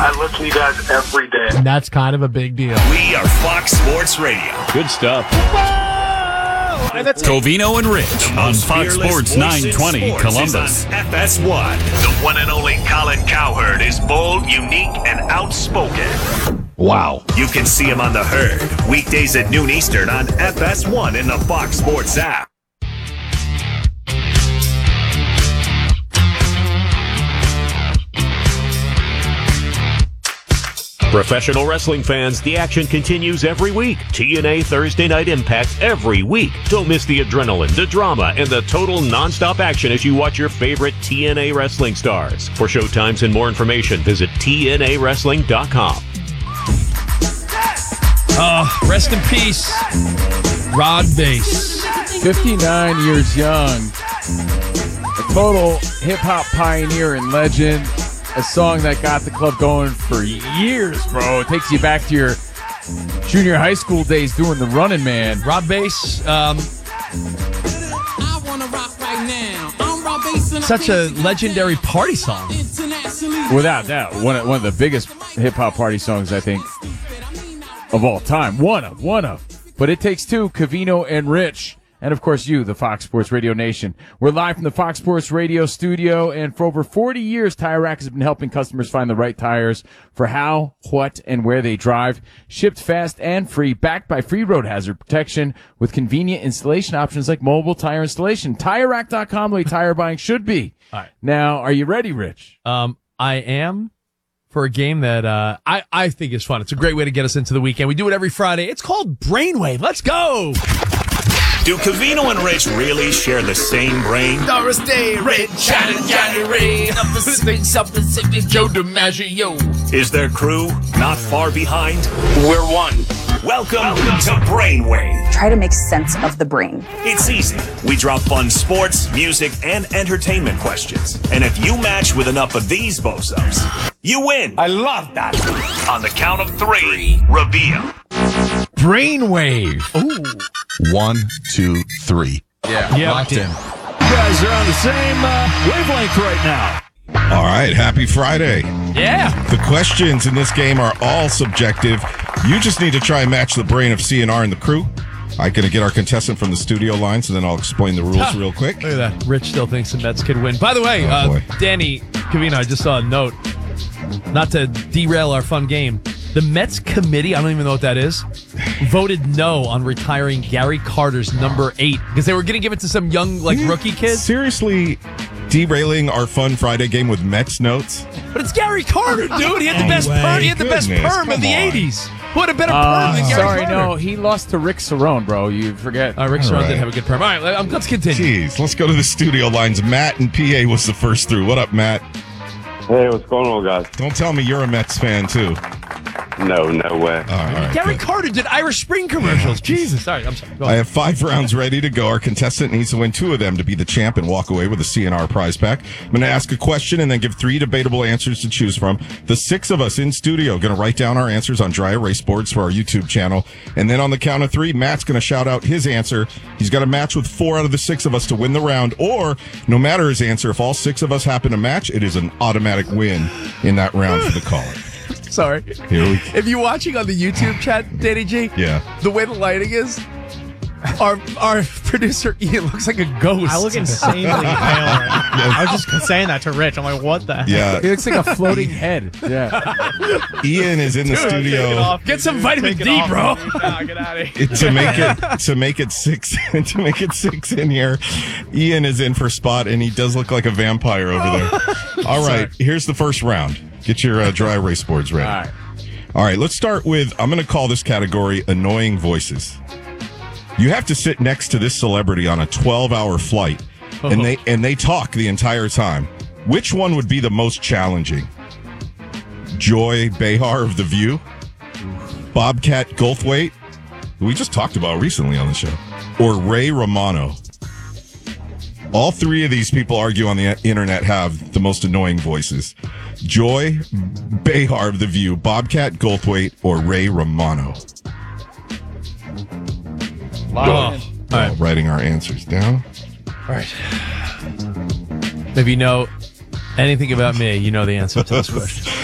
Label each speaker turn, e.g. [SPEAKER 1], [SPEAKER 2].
[SPEAKER 1] I listen to you guys every day.
[SPEAKER 2] And that's kind of a big deal.
[SPEAKER 3] We are Fox Sports Radio.
[SPEAKER 4] Good stuff.
[SPEAKER 5] Covino and Rich on Fox Sports 920 Columbus.
[SPEAKER 3] FS1. The one and only Colin Cowherd is bold, unique, and outspoken.
[SPEAKER 4] Wow.
[SPEAKER 3] You can see him on The Herd, weekdays at noon Eastern on FS1 in the Fox Sports app.
[SPEAKER 4] Professional wrestling fans, the action continues every week. TNA Thursday Night Impact every week. Don't miss the adrenaline, the drama, and the total nonstop action as you watch your favorite TNA wrestling stars. For showtimes and more information, visit TNAWrestling.com.
[SPEAKER 6] Rest in peace, Rod Bass.
[SPEAKER 7] 59 years young. A total hip-hop pioneer and legend. A song that got the club going for years, bro. It takes you back to your junior high school days doing the Running Man.
[SPEAKER 6] Rod Bass, such a legendary party song.
[SPEAKER 7] Without doubt, one of the biggest hip-hop party songs, I think, of all time. One of. But it takes two, Covino and Rich. And, of course, you, the Fox Sports Radio Nation. We're live from the Fox Sports Radio studio, and for over 40 years, Tire Rack has been helping customers find the right tires for how, what, and where they drive. Shipped fast and free, backed by free road hazard protection with convenient installation options like mobile tire installation. TireRack.com, the way tire buying should be.
[SPEAKER 6] All right.
[SPEAKER 7] Now, are you ready, Rich?
[SPEAKER 6] I am, for a game that I think is fun. It's a great way to get us into the weekend. We do it every Friday. It's called Brainwave. Let's go!
[SPEAKER 3] Do Covino and Rich really share the same brain?
[SPEAKER 6] Doris Day, Red, Johnny Ray, up the Pacific, Joe DiMaggio.
[SPEAKER 3] Is their crew not far behind?
[SPEAKER 1] We're one.
[SPEAKER 3] Welcome to Brainwave.
[SPEAKER 8] Try to make sense of the brain.
[SPEAKER 3] It's easy. We drop fun sports, music, and entertainment questions. And if you match with enough of these bozos, you win.
[SPEAKER 1] I love that.
[SPEAKER 3] On the count of three, reveal.
[SPEAKER 2] Brainwave.
[SPEAKER 6] Ooh.
[SPEAKER 9] 1, 2, 3.
[SPEAKER 6] Yeah.
[SPEAKER 2] Locked in.
[SPEAKER 4] You guys are on the same wavelength right now.
[SPEAKER 9] All right, happy Friday.
[SPEAKER 6] Yeah.
[SPEAKER 9] The questions in this game are all subjective. You just need to try and match the brain of CNR and the crew. I'm going to get our contestant from the studio lines, and then I'll explain the rules real quick.
[SPEAKER 6] Look at that. Rich still thinks the Mets could win. By the way, Danny Covino, I just saw a note, not to derail our fun game. The Mets committee, I don't even know what that is, voted no on retiring Gary Carter's number 8 because they were going to give it to some young, rookie kid.
[SPEAKER 9] Seriously derailing our fun Friday game with Mets notes?
[SPEAKER 6] But it's Gary Carter, dude. He had the best perm. He had the best perm of the 80s. Who had a better perm than Gary Carter?
[SPEAKER 7] No, he lost to Rick Cerrone, bro. You forget.
[SPEAKER 6] Rick Cerrone did have a good perm. All right, let's continue.
[SPEAKER 9] Jeez, let's go to the studio lines. Matt and PA was the first through. What up, Matt?
[SPEAKER 10] Hey, what's going on, guys?
[SPEAKER 9] Don't tell me you're a Mets fan, too.
[SPEAKER 10] No way.
[SPEAKER 9] All right,
[SPEAKER 6] Gary Carter did Irish Spring commercials. Jesus. Sorry, I'm sorry. Go
[SPEAKER 9] I
[SPEAKER 6] on.
[SPEAKER 9] have 5 rounds ready to go. Our contestant needs to win 2 of them to be the champ and walk away with a CNR prize pack. I'm going to ask a question and then give 3 debatable answers to choose from. The 6 of us in studio are going to write down our answers on dry erase boards for our YouTube channel. And then on the count of 3, Matt's going to shout out his answer. He's got to match with 4 out of the 6 of us to win the round. Or, no matter his answer, if all 6 of us happen to match, it is an automatic win in that round for the caller.
[SPEAKER 6] Sorry. If you're watching on the YouTube chat, Danny G, the way the lighting is, our producer Ian looks like a ghost.
[SPEAKER 2] I look insanely pale right now. I was just saying that to Rich. I'm like, what the
[SPEAKER 9] Yeah.
[SPEAKER 7] He looks like a floating head. Yeah.
[SPEAKER 9] Ian is in the studio.
[SPEAKER 6] Get some vitamin D, bro.
[SPEAKER 2] Get out of here.
[SPEAKER 9] to make it 6 in here. Ian is in for spot, and he does look like a vampire over there. All right, here's the first round. Get your dry erase boards ready. All right, let's start with, I'm going to call this category annoying voices. You have to sit next to this celebrity on a 12-hour flight, and they talk the entire time. Which one would be the most challenging? Joy Behar of The View? Bobcat Goldthwait, who we just talked about recently on the show? Or Ray Romano? All 3 of these people argue on the internet have the most annoying voices. Joy Behar of The View, Bobcat Goldthwait, or Ray Romano?
[SPEAKER 6] All right.
[SPEAKER 9] Writing our answers down.
[SPEAKER 6] All right. If you know anything about me, you know the answer to this question.